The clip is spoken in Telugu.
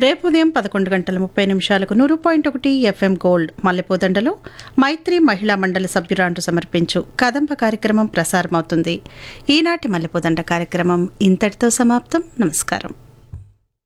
రేపు ఉదయం 11:30 100.1 FM గోల్డ్ మల్లెపూదండలో మైత్రి మహిళా మండలి సభ్యురాండ్రు సమర్పించు కదంబ కార్యక్రమం ప్రసారమవుతుంది. ఈనాటి మల్లెపూదండ కార్యక్రమం ఇంతటితో సమాప్తం. నమస్కారం.